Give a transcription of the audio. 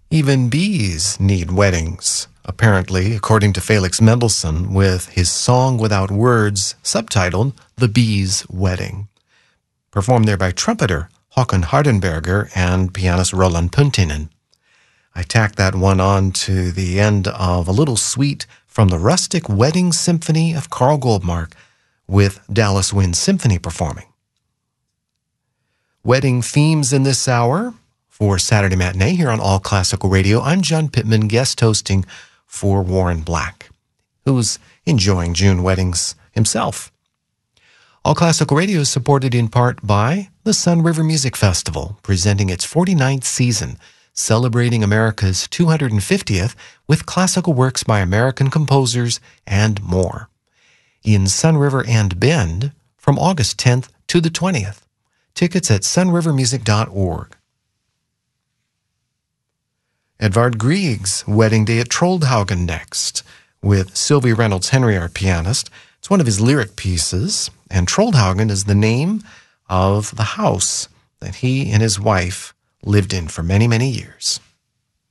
Even bees need weddings, apparently, according to Felix Mendelssohn, with his Song Without Words, subtitled The Bee's Wedding. Performed there by trumpeter Håkan Hardenberger and pianist Roland Puntinen. I tacked that one on to the end of a little suite from the Rustic Wedding Symphony of Carl Goldmark, with Dallas Wind Symphony performing. Wedding themes in this hour for Saturday Matinee here on All Classical Radio. I'm John Pittman, guest hosting for Warren Black, who's enjoying June weddings himself. All Classical Radio is supported in part by the Sun River Music Festival, presenting its 49th season, celebrating America's 250th with classical works by American composers and more. In Sun River and Bend from August 10th to the 20th. Tickets at sunrivermusic.org. Edvard Grieg's Wedding Day at Troldhaugen next, with Sylvie Reynolds Henry, our pianist. It's one of his lyric pieces, and Troldhaugen is the name of the house that he and his wife lived in for many, many years.